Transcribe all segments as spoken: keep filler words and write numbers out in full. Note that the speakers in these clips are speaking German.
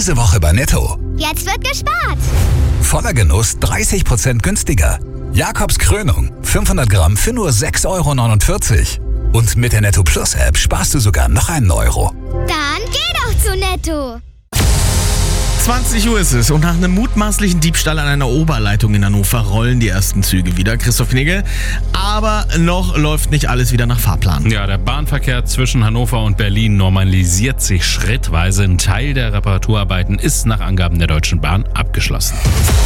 Diese Woche bei Netto. Jetzt wird gespart. Voller Genuss dreißig Prozent günstiger. Jakobs Krönung, fünfhundert Gramm für nur sechs Euro neunundvierzig. Und mit der Netto Plus App sparst du sogar noch einen Euro. Dann geh doch zu Netto. zwanzig Uhr ist es und nach einem mutmaßlichen Diebstahl an einer Oberleitung in Hannover rollen die ersten Züge wieder. Christoph Knigge, aber noch läuft nicht alles wieder nach Fahrplan. Ja, der Bahnverkehr zwischen Hannover und Berlin normalisiert sich schrittweise. Ein Teil der Reparaturarbeiten ist nach Angaben der Deutschen Bahn abgeschlossen.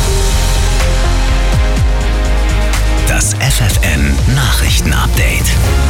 Das F F N Nachrichtenupdate.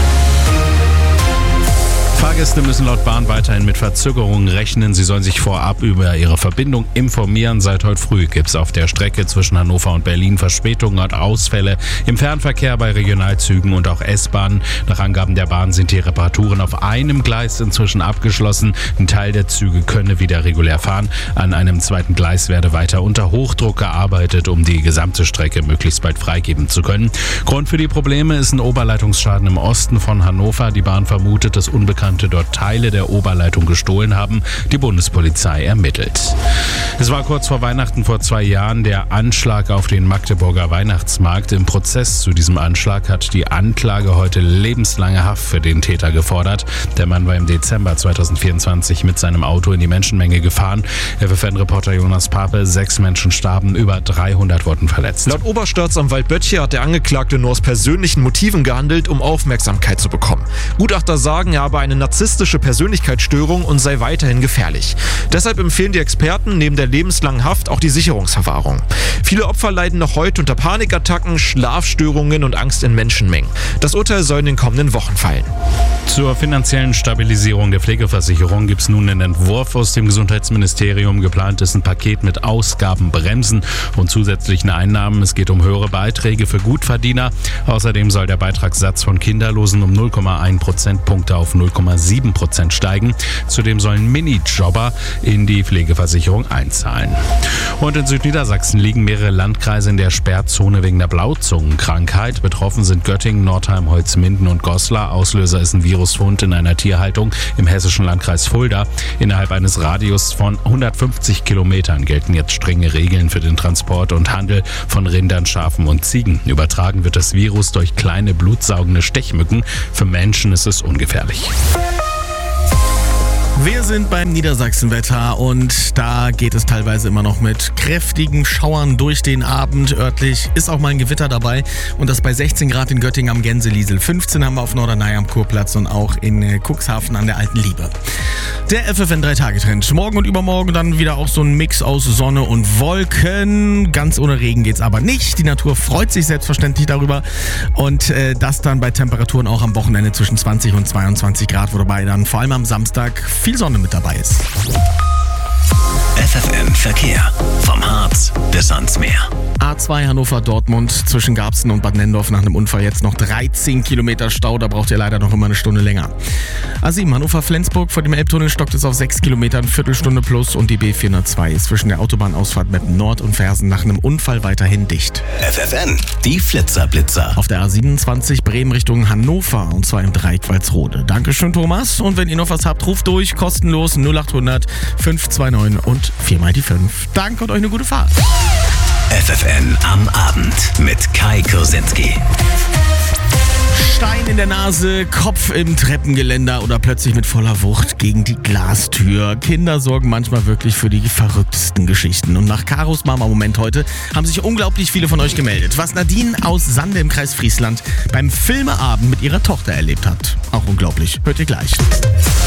Fahrgäste müssen laut Bahn weiterhin mit Verzögerungen rechnen. Sie sollen sich vorab über ihre Verbindung informieren. Seit heute früh gibt es auf der Strecke zwischen Hannover und Berlin Verspätungen und Ausfälle im Fernverkehr bei Regionalzügen und auch S-Bahnen. Nach Angaben der Bahn sind die Reparaturen auf einem Gleis inzwischen abgeschlossen. Ein Teil der Züge könne wieder regulär fahren. An einem zweiten Gleis werde weiter unter Hochdruck gearbeitet, um die gesamte Strecke möglichst bald freigeben zu können. Grund für die Probleme ist ein Oberleitungsschaden im Osten von Hannover. Die Bahn vermutet, dass Unbekannte dort Teile der Oberleitung gestohlen haben. Die Bundespolizei ermittelt. Es war kurz vor Weihnachten vor zwei Jahren der Anschlag auf den Magdeburger Weihnachtsmarkt. Im Prozess zu diesem Anschlag hat die Anklage heute lebenslange Haft für den Täter gefordert. Der Mann war im Dezember zweitausendvierundzwanzig mit seinem Auto in die Menschenmenge gefahren. F F N-Reporter Jonas Pape, sechs Menschen starben, über dreihundert wurden verletzt. Laut Oberstaatsanwalt Böttcher hat der Angeklagte nur aus persönlichen Motiven gehandelt, um Aufmerksamkeit zu bekommen. Gutachter sagen, er habe eine narzisstische Persönlichkeitsstörung und sei weiterhin gefährlich. Deshalb empfehlen die Experten neben der lebenslangen Haft auch die Sicherungsverwahrung. Viele Opfer leiden noch heute unter Panikattacken, Schlafstörungen und Angst in Menschenmengen. Das Urteil soll in den kommenden Wochen fallen. Zur finanziellen Stabilisierung der Pflegeversicherung gibt es nun einen Entwurf aus dem Gesundheitsministerium. Geplant ist ein Paket mit Ausgabenbremsen und zusätzlichen Einnahmen. Es geht um höhere Beiträge für Gutverdiener. Außerdem soll der Beitragssatz von Kinderlosen um null Komma eins Prozentpunkte auf null Komma sieben Prozent steigen. Zudem sollen Minijobber in die Pflegeversicherung einzahlen. Und in Südniedersachsen liegen mehrere Landkreise in der Sperrzone wegen der Blauzungenkrankheit. Betroffen sind Göttingen, Nordheim, Holzminden und Goslar. Auslöser ist ein Virusfund in einer Tierhaltung im hessischen Landkreis Fulda. Innerhalb eines Radius von hundertfünfzig Kilometern gelten jetzt strenge Regeln für den Transport und Handel von Rindern, Schafen und Ziegen. Übertragen wird das Virus durch kleine blutsaugende Stechmücken. Für Menschen ist es ungefährlich. Wir sind beim Niedersachsenwetter und da geht es teilweise immer noch mit kräftigen Schauern durch den Abend. Örtlich ist auch mal ein Gewitter dabei und das bei sechzehn Grad in Göttingen am Gänseliesel. fünfzehn haben wir auf Norderney am Kurplatz und auch in Cuxhaven an der Alten Liebe. Der F F N drei Tage Trend. Morgen und übermorgen dann wieder auch so ein Mix aus Sonne und Wolken. Ganz ohne Regen geht's aber nicht. Die Natur freut sich selbstverständlich darüber und äh, das dann bei Temperaturen auch am Wochenende zwischen zwanzig und zweiundzwanzig Grad, wobei dann vor allem am Samstag viel Sonne mit dabei ist. F F N Verkehr. Vom Harz bis ans Meer. A zwei Hannover-Dortmund zwischen Garbsen und Bad Nendorf nach einem Unfall jetzt noch dreizehn Kilometer Stau. Da braucht ihr leider noch immer eine Stunde länger. A sieben Hannover-Flensburg vor dem Elbtunnel stockt es auf sechs Kilometern, Viertelstunde plus und die B vierhundertzwei ist zwischen der Autobahnausfahrt Meppen Nord und Fersen nach einem Unfall weiterhin dicht. F F N, die Flitzer-Blitzer. Auf der A siebenundzwanzig Bremen Richtung Hannover und zwar im Dreieck Walsrode. Dankeschön, Thomas. Und wenn ihr noch was habt, ruft durch, kostenlos null achthundert fünf zwei neun und vier mal die fünf. Danke und euch eine gute Fahrt. F F N am Abend mit Kai Kursinski. Stein in der Nase, Kopf im Treppengeländer oder plötzlich mit voller Wucht gegen die Glastür. Kinder sorgen manchmal wirklich für die verrücktesten Geschichten. Und nach Karos Mama-Moment heute haben sich unglaublich viele von euch gemeldet. Was Nadine aus Sande im Kreis Friesland beim Filmeabend mit ihrer Tochter erlebt hat. Auch unglaublich. Hört ihr gleich.